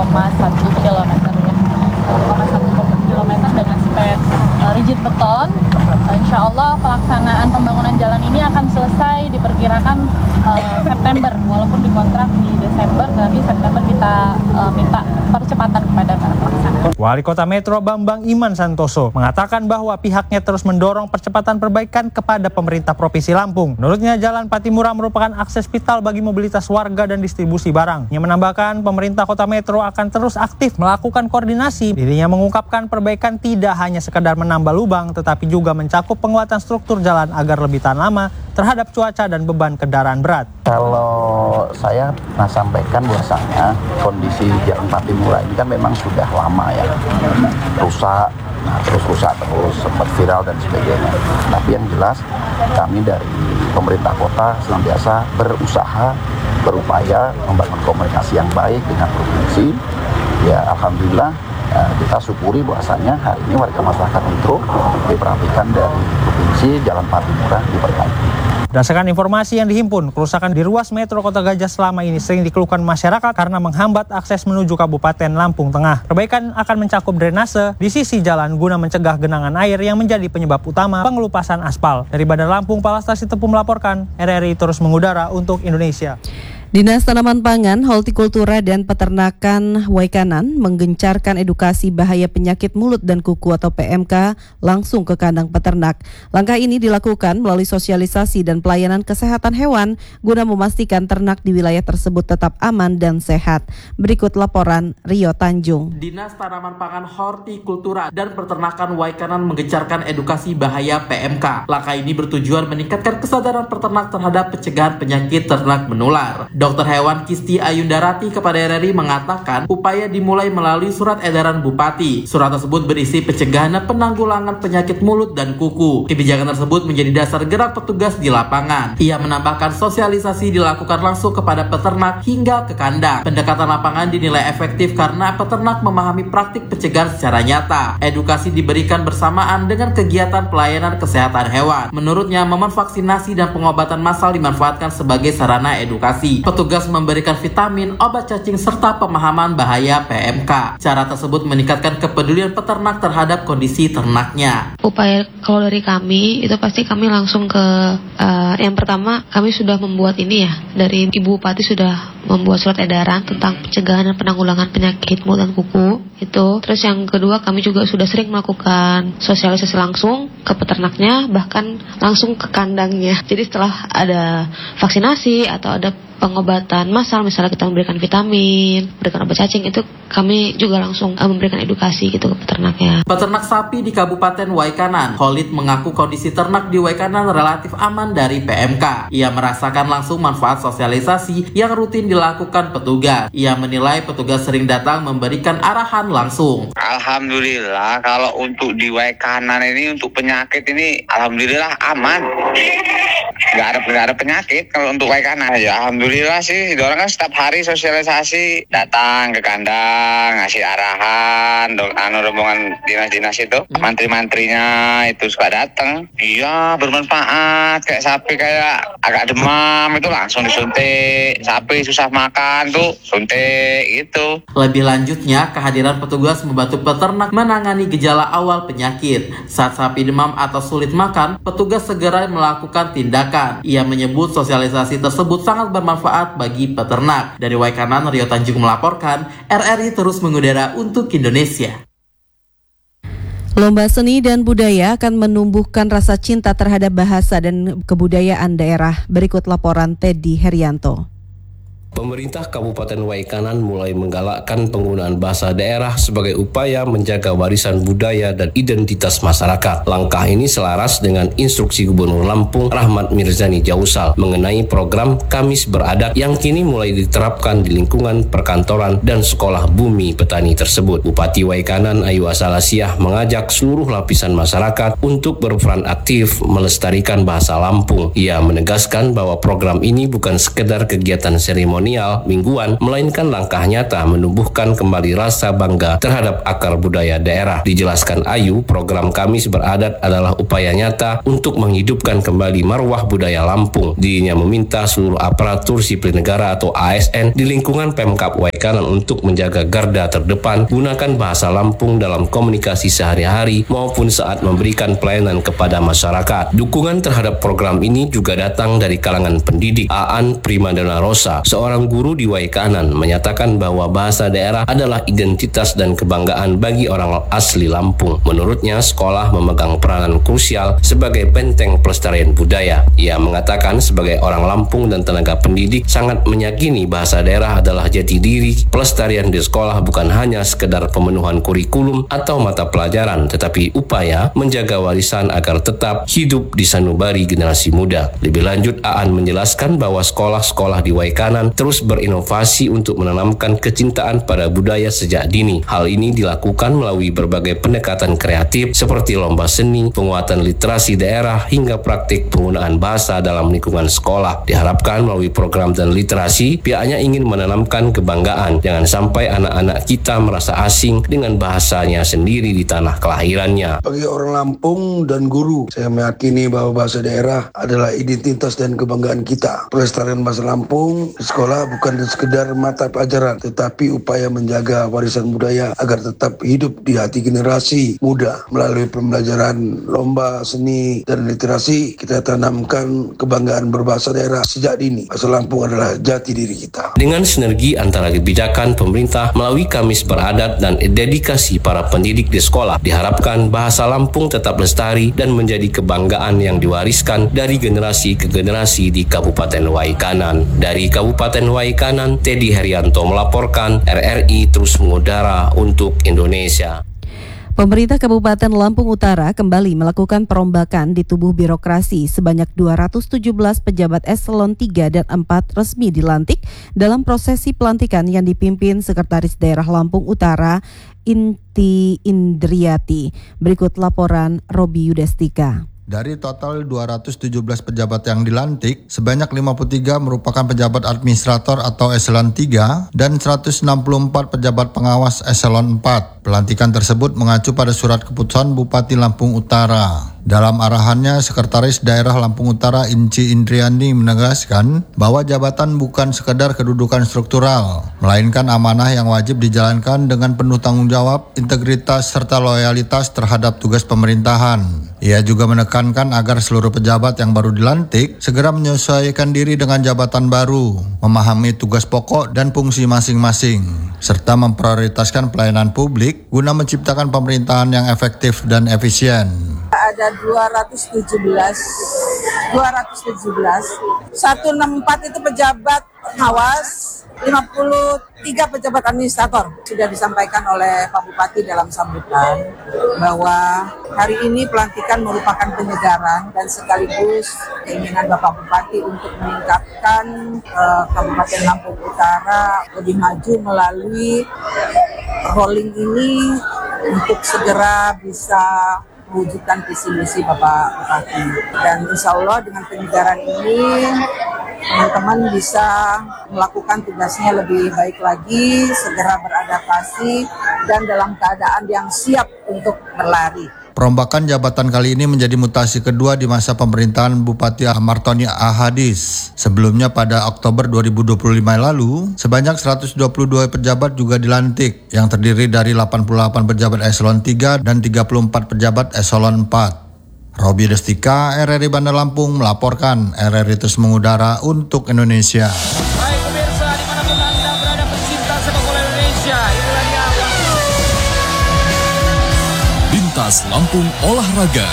kilometer ya. 1,1 kilometer dengan spek rigid beton. Insya Allah pelaksanaan pembangunan jalan ini akan selesai diperkirakan September, walaupun dikontrak di Desember, tapi September kita minta percepatan kepada para pelaksana. Wali Kota Metro Bambang Iman Santoso mengatakan bahwa pihaknya terus mendorong percepatan perbaikan kepada pemerintah Provinsi Lampung. Menurutnya, Jalan Patimura merupakan akses vital bagi mobilitas warga dan distribusi barang. Ia menambahkan pemerintah Kota Metro akan terus aktif melakukan koordinasi. Dirinya mengungkapkan perbaikan tidak hanya sekedar menambah lubang, tetapi juga mencakup penguatan struktur jalan agar lebih tahan lama terhadap cuaca dan beban kendaraan berat. Kalau saya sampaikan bahwasanya kondisi Jalan Patimura ini kan memang sudah lama ya, rusak, terus sempat viral dan sebagainya. Tapi yang jelas kami dari pemerintah kota senantiasa berupaya membangun komunikasi yang baik dengan provinsi. Ya alhamdulillah kita syukuri bahwasanya hari ini warga masyarakat Metro diperhatikan dari provinsi Jalan Patimura diperbaiki. Berdasarkan informasi yang dihimpun, kerusakan di ruas Metro Kota Gajah selama ini sering dikeluhkan masyarakat karena menghambat akses menuju Kabupaten Lampung Tengah. Perbaikan akan mencakup drainase di sisi jalan guna mencegah genangan air yang menjadi penyebab utama pengelupasan aspal. Dari Bandar Lampung, Palastasi Tepu melaporkan, RRI terus mengudara untuk Indonesia. Dinas Tanaman Pangan, Hortikultura dan Peternakan Waikanan menggencarkan edukasi bahaya penyakit mulut dan kuku atau PMK langsung ke kandang peternak. Langkah ini dilakukan melalui sosialisasi dan pelayanan kesehatan hewan guna memastikan ternak di wilayah tersebut tetap aman dan sehat. Berikut laporan Rio Tanjung. Dinas Tanaman Pangan, Hortikultura dan Peternakan Waikanan menggencarkan edukasi bahaya PMK. Langkah ini bertujuan meningkatkan kesadaran peternak terhadap pencegahan penyakit ternak menular. Dokter Hewan Kisti Ayundarati kepada RRI mengatakan upaya dimulai melalui surat edaran Bupati. Surat tersebut berisi pencegahan dan penanggulangan penyakit mulut dan kuku. Kebijakan tersebut menjadi dasar gerak petugas di lapangan. Ia menambahkan sosialisasi dilakukan langsung kepada peternak hingga ke kandang. Pendekatan lapangan dinilai efektif karena peternak memahami praktik pencegahan secara nyata. Edukasi diberikan bersamaan dengan kegiatan pelayanan kesehatan hewan. Menurutnya, momen vaksinasi dan pengobatan massal dimanfaatkan sebagai sarana edukasi. Petugas memberikan vitamin, obat cacing, serta pemahaman bahaya PMK. Cara tersebut meningkatkan kepedulian peternak terhadap kondisi ternaknya. Upaya kalau dari kami, itu pasti kami langsung ke, yang pertama kami sudah membuat ini ya, dari Ibu Bupati sudah membuat surat edaran tentang pencegahan dan penanggulangan penyakit mulut dan kuku. Itu. Terus yang kedua kami juga sudah sering melakukan sosialisasi langsung ke peternaknya, bahkan langsung ke kandangnya. Jadi setelah ada vaksinasi atau ada pengobatan massal, misalnya kita memberikan vitamin, memberikan obat cacing, itu kami juga langsung memberikan edukasi gitu ke peternaknya. Peternak sapi di Kabupaten Waikanan, Khalid mengaku kondisi ternak di Waikanan relatif aman dari PMK. Ia merasakan langsung manfaat sosialisasi yang rutin dilakukan petugas. Ia menilai petugas sering datang memberikan arahan langsung. Alhamdulillah kalau untuk di Waikanan ini untuk penyakit ini alhamdulillah aman. Gak ada penyakit kalau untuk Waikanan ya. Alhamdulillah sih, orang kan setiap hari sosialisasi, datang ke kandang, ngasih arahan, rombongan dinas-dinas itu, mantri-mantrinya itu suka datang. Iya, bermanfaat, kayak sapi kayak agak demam itu langsung disuntik, sapi susah makan tuh suntik itu. Lebih lanjutnya, kehadiran petugas membantu peternak menangani gejala awal penyakit. Saat sapi demam atau sulit makan, petugas segera melakukan tindakan. Ia menyebut sosialisasi tersebut sangat bermanfaat bagi peternak. Dari Waikanan, Rio Tanjung melaporkan, RRI terus mengudara untuk Indonesia. Lomba seni dan budaya akan menumbuhkan rasa cinta terhadap bahasa dan kebudayaan daerah. Berikut laporan Teddy Herianto. Pemerintah Kabupaten Waikanan mulai menggalakkan penggunaan bahasa daerah sebagai upaya menjaga warisan budaya dan identitas masyarakat. Langkah ini selaras dengan instruksi Gubernur Lampung Rahmat Mirzani Jausal mengenai program Kamis Beradat yang kini mulai diterapkan di lingkungan perkantoran dan sekolah bumi petani tersebut. Bupati Waikanan Ayu Asalasiah mengajak seluruh lapisan masyarakat untuk berperan aktif melestarikan bahasa Lampung. Ia menegaskan bahwa program ini bukan sekedar kegiatan seremoni seremonial mingguan, melainkan langkah nyata menumbuhkan kembali rasa bangga terhadap akar budaya daerah. Dijelaskan Ayu, program Kamis Beradat adalah upaya nyata untuk menghidupkan kembali marwah budaya Lampung. Dirinya meminta seluruh aparatur sipil negara atau ASN di lingkungan Pemkab Waikanan untuk menjaga garda terdepan, gunakan bahasa Lampung dalam komunikasi sehari-hari maupun saat memberikan pelayanan kepada masyarakat. Dukungan terhadap program ini juga datang dari kalangan pendidik. Aan Primadona Rosa, seorang guru di Waikanan, menyatakan bahwa bahasa daerah adalah identitas dan kebanggaan bagi orang asli Lampung. Menurutnya, sekolah memegang peranan krusial sebagai benteng pelestarian budaya. Ia mengatakan sebagai orang Lampung dan tenaga pendidik sangat meyakini bahasa daerah adalah jati diri. Pelestarian di sekolah bukan hanya sekedar pemenuhan kurikulum atau mata pelajaran, tetapi upaya menjaga warisan agar tetap hidup di sanubari generasi muda. Lebih lanjut, Aan menjelaskan bahwa sekolah-sekolah di Waikanan terus berinovasi untuk menanamkan kecintaan pada budaya sejak dini. Hal ini dilakukan melalui berbagai pendekatan kreatif seperti lomba seni, penguatan literasi daerah, hingga praktik penggunaan bahasa dalam lingkungan sekolah. Diharapkan melalui program dan literasi, pihaknya ingin menanamkan kebanggaan. Jangan sampai anak-anak kita merasa asing dengan bahasanya sendiri di tanah kelahirannya. Bagi orang Lampung dan guru, saya meyakini bahwa bahasa daerah adalah identitas dan kebanggaan kita. Pelestarian bahasa Lampung di sekolah bukan sekedar mata pelajaran, tetapi upaya menjaga warisan budaya agar tetap hidup di hati generasi muda. Melalui pembelajaran lomba seni dan literasi, kita tanamkan kebanggaan berbahasa daerah sejak dini. Bahasa Lampung adalah jati diri kita. Dengan sinergi antara kebijakan pemerintah melalui Kamis Beradat dan dedikasi para pendidik di sekolah, diharapkan bahasa Lampung tetap lestari dan menjadi kebanggaan yang diwariskan dari generasi ke generasi di Kabupaten Waikanan. Dari Kabupaten Waikanan, Teddy Herianto melaporkan, RRI terus mengudara untuk Indonesia. Pemerintah Kabupaten Lampung Utara kembali melakukan perombakan di tubuh birokrasi. Sebanyak 217 pejabat eselon 3 dan 4 resmi dilantik dalam prosesi pelantikan yang dipimpin Sekretaris Daerah Lampung Utara, Inti Indriati. Berikut laporan Robi Yudestika. Dari total 217 pejabat yang dilantik, sebanyak 53 merupakan pejabat administrator atau eselon 3 dan 164 pejabat pengawas eselon 4. Pelantikan tersebut mengacu pada surat keputusan Bupati Lampung Utara. Dalam arahannya, Sekretaris Daerah Lampung Utara Inci Indriani menegaskan bahwa jabatan bukan sekedar kedudukan struktural, melainkan amanah yang wajib dijalankan dengan penuh tanggung jawab, integritas, serta loyalitas terhadap tugas pemerintahan. Ia juga menekankan agar seluruh pejabat yang baru dilantik segera menyesuaikan diri dengan jabatan baru, memahami tugas pokok dan fungsi masing-masing, serta memprioritaskan pelayanan publik guna menciptakan pemerintahan yang efektif dan efisien. Ada 164 itu pejabat pengawas, 53 pejabat administrator. Sudah disampaikan oleh Pak Bupati dalam sambutan bahwa hari ini pelantikan merupakan penyegaran dan sekaligus keinginan Bapak Bupati untuk meningkatkan Kabupaten Lampung Utara lebih maju melalui rolling ini untuk segera bisa mewujudkan visi misi Bapak Bupati. Dan insya Allah dengan penyegaran ini teman-teman bisa melakukan tugasnya lebih baik lagi, segera beradaptasi dan dalam keadaan yang siap untuk berlari. Perombakan jabatan kali ini menjadi mutasi kedua di masa pemerintahan Bupati Martoni Ahadis. Sebelumnya pada Oktober 2025 lalu, sebanyak 122 pejabat juga dilantik, yang terdiri dari 88 pejabat eselon 3 dan 34 pejabat eselon 4. Robi Destika, RRI Bandar Lampung melaporkan. RRI terus mengudara untuk Indonesia. Baik pemirsa, dimanapun Anda berada pecinta sepak bola Indonesia, inilah dia Lintas Lampung Olahraga.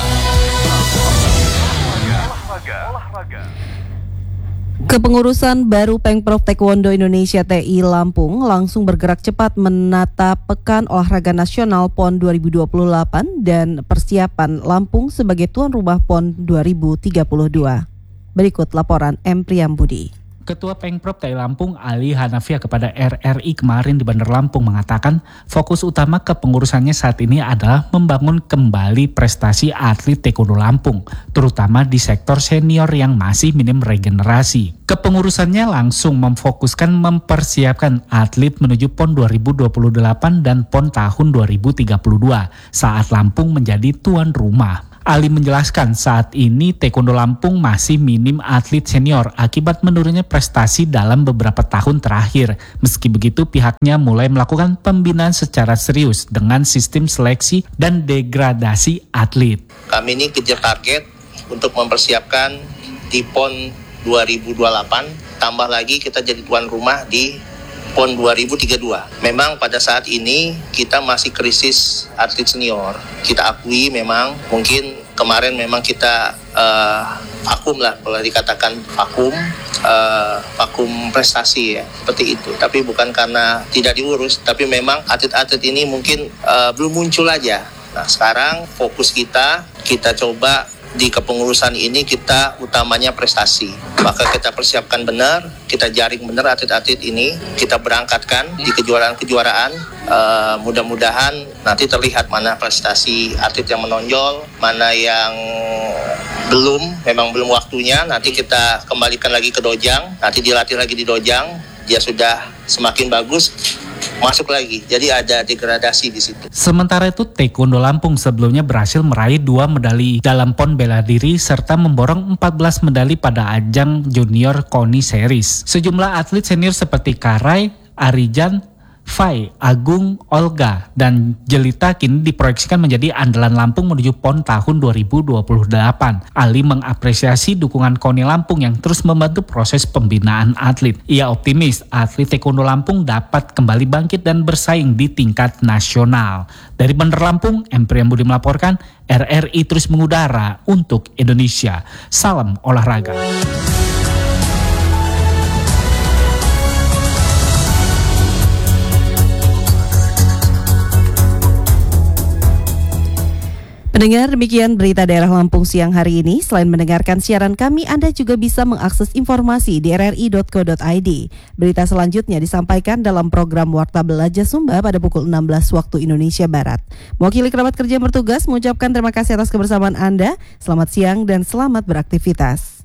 Kepengurusan baru Pengprov Taekwondo Indonesia TI Lampung langsung bergerak cepat menata Pekan Olahraga Nasional PON 2028 dan persiapan Lampung sebagai tuan rumah PON 2032. Berikut laporan M. Priyambudi. Ketua Pengprov DKI Lampung Ali Hanafiah kepada RRI kemarin di Bandar Lampung mengatakan fokus utama kepengurusannya saat ini adalah membangun kembali prestasi atlet taekwondo Lampung, terutama di sektor senior yang masih minim regenerasi. Kepengurusannya langsung memfokuskan mempersiapkan atlet menuju PON 2028 dan PON tahun 2032 saat Lampung menjadi tuan rumah. Ali menjelaskan saat ini Taekwondo Lampung masih minim atlet senior akibat menurunnya prestasi dalam beberapa tahun terakhir. Meski begitu pihaknya mulai melakukan pembinaan secara serius dengan sistem seleksi dan degradasi atlet. Kami ini kejar target untuk mempersiapkan di PON 2028, tambah lagi kita jadi tuan rumah di PON 2032. Memang pada saat ini kita masih krisis atlet senior. Kita akui memang mungkin kemarin memang kita vakum lah, kalau dikatakan vakum prestasi ya, seperti itu. Tapi bukan karena tidak diurus, tapi memang atlet-atlet ini mungkin belum muncul aja. Nah sekarang fokus kita coba di kepengurusan ini kita utamanya prestasi. Maka kita persiapkan benar, kita jaring benar atlet-atlet ini, kita berangkatkan di kejuaraan-kejuaraan. Mudah-mudahan nanti terlihat mana prestasi atlet yang menonjol, mana yang memang belum waktunya. Nanti kita kembalikan lagi ke dojang, nanti dilatih lagi di dojang. Dia sudah semakin bagus, masuk lagi. Jadi ada degradasi di situ. Sementara itu Taekwondo Lampung sebelumnya berhasil meraih 2 medali dalam PON bela diri serta memborong 14 medali pada ajang Junior KONI Series. Sejumlah atlet senior seperti Karai, Arijan, Fai, Agung, Olga, dan Jelita kini diproyeksikan menjadi andalan Lampung menuju PON tahun 2028. Ali mengapresiasi dukungan KONI Lampung yang terus membantu proses pembinaan atlet. Ia optimis atlet Taekwondo Lampung dapat kembali bangkit dan bersaing di tingkat nasional. Dari Bandar Lampung, Emprian Budi melaporkan, RRI terus mengudara untuk Indonesia. Salam olahraga. Pendengar, demikian berita daerah Lampung siang hari ini. Selain mendengarkan siaran kami, Anda juga bisa mengakses informasi di rri.co.id. Berita selanjutnya disampaikan dalam program Warta Belaja Sumba pada pukul 16 waktu Indonesia Barat. Mewakili kerabat kerja yang bertugas mengucapkan terima kasih atas kebersamaan Anda. Selamat siang dan selamat beraktivitas.